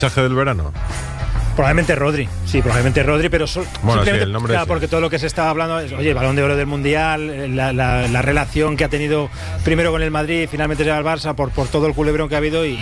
fichaje del verano? Probablemente Rodri, pero bueno, simplemente sí, el nombre porque todo lo que se estaba hablando es, oye, Balón de Oro del Mundial, la relación que ha tenido primero con el Madrid, finalmente llega al Barça por todo el culebrón que ha habido y